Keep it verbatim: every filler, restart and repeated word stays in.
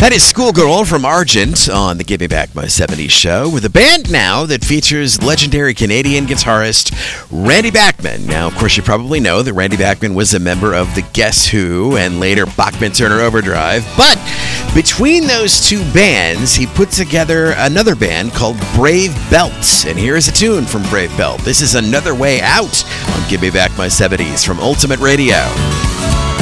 That is Schoolgirl from Argent on the Give Me Back My seventies show, with a band now that features legendary Canadian guitarist Randy Bachman. Now, of course, you probably know that Randy Bachman was a member of the Guess Who and later Bachman-Turner Overdrive, but between those two bands, he put together another band called Brave Belt, and here's a tune from Brave Belt. This is Another Way Out on Give Me Back My seventies from Ultimate Radio.